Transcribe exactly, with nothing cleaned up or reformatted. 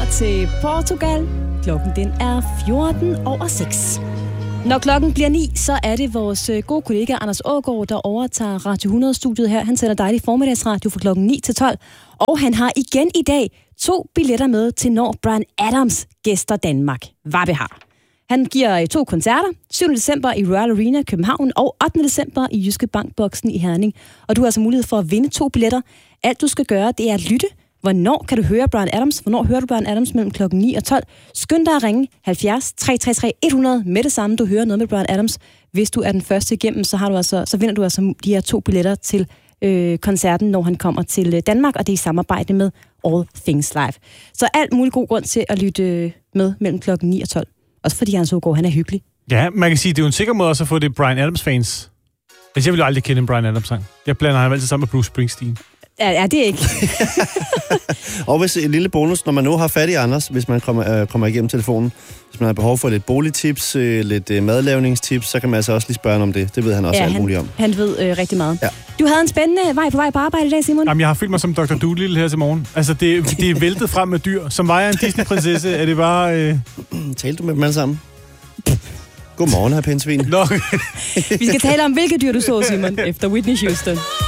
til Portugal. Klokken den er fjorten over seks. Når klokken bliver ni, så er det vores gode kollega Anders Aagaard, der overtager Radio hundrede-studiet her. Han sender dejlig formiddagsradio fra klokken ni til tolv. Og han har igen i dag to billetter med til når Bryan Adams gæster Danmark. Hvad vi har. Han giver to koncerter, syvende december i Royal Arena København og ottende december i Jyske Bank-boksen i Herning. Og du har altså mulighed for at vinde to billetter. Alt du skal gøre, det er at lytte. Hvornår kan du høre Bryan Adams? Hvornår hører du Bryan Adams mellem klokken ni og tolv? Skynd dig at ringe halvfjerds tre tre tre hundrede med det samme, du hører noget med Bryan Adams. Hvis du er den første igennem, så, har du altså, så vinder du altså de her to billetter til øh, koncerten, når han kommer til Danmark, og det er i samarbejde med All Things Live. Så alt muligt god grund til at lytte med mellem klokken ni og tolv. Også fordi Hans Aagaard, han er hyggelig. Ja, man kan sige, det er jo en sikker måde også at få det Bryan Adams-fans. Altså, jeg vil jo aldrig kende en Bryan Adams-sang. Jeg blander ham altid sammen med Bruce Springsteen. Ja, ja, det er ikke. Og hvis en lille bonus, når man nu har fat i Anders, hvis man kommer, øh, kommer igennem telefonen, hvis man har behov for lidt boligtips, øh, lidt øh, madlavningstips, så kan man altså også lige spørge om det. Det ved han også ja, alt han, muligt om. han ved øh, rigtig meget. Ja. Du havde en spændende vej på vej på arbejde i dag, Simon. Jamen, jeg har følt mig som doktor Dolittle her til morgen. Altså, det, det er væltet frem med dyr. Som var jeg en Disney-prinsesse, er det bare... Øh... Talte du med dem alle sammen? Godmorgen, her pindsvin. Nå. Vi skal tale om, hvilke dyr du så, Simon, efter Whitney Houston.